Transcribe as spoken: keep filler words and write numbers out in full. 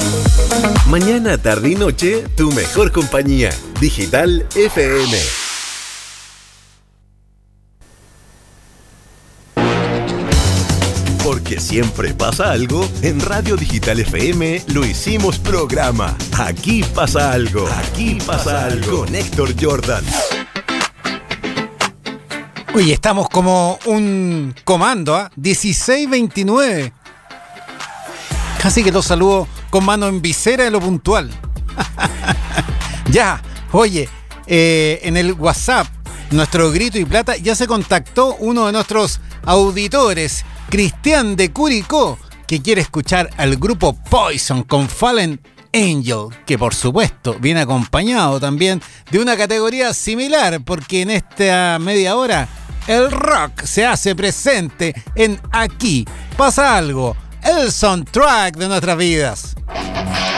Mañana, tarde y noche, tu mejor compañía. Digital F M. Porque siempre pasa algo, en Radio Digital F M lo hicimos programa. Aquí pasa algo. Aquí pasa algo. Con Héctor Jordan. Oye, estamos como un comando, ¿ah? ¿eh? dieciséis veintinueve. Casi que los saludo con mano en visera de lo puntual. Ya, oye, eh, en el WhatsApp, nuestro Grito y Plata, ya se contactó uno de nuestros auditores, Cristian de Curicó, que quiere escuchar al grupo Poison con Fallen Angel, que por supuesto viene acompañado también de una categoría similar, porque en esta media hora el rock se hace presente en Aquí Pasa Algo, el soundtrack de nuestras vidas.